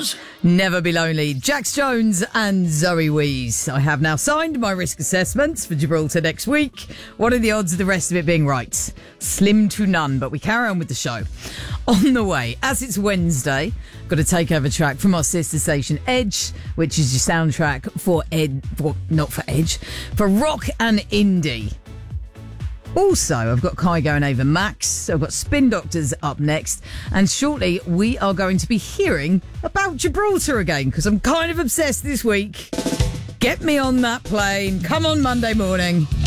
Jones. Never Be Lonely, Jax Jones and Zoe Wees. I have now signed my risk assessments for Gibraltar next week. What are the odds of the rest of it being right? Slim to none, but we carry on with the show. On the way, as it's Wednesday, got a takeover track from our sister station Edge, which is your soundtrack for for rock and indie. Also, I've got Kygo and Ava Max. I've got Spin Doctors up next. And shortly, we are going to be hearing about Gibraltar again, because I'm kind of obsessed this week. Get me on that plane. Come on Monday morning.